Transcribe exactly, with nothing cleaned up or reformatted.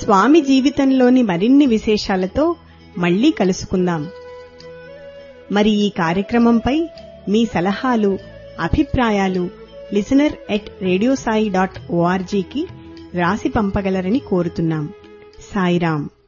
స్వామి జీవితంలోని మరిన్ని విశేషాలతో మళ్లీ కలుసుకుందాం. మరి ఈ కార్యక్రమంపై మీ సలహాలు, అభిప్రాయాలు listener at radio Sai dot ఓఆర్జీకి రాసి పంపగలరని కోరుతున్నాం. సాయిరాం.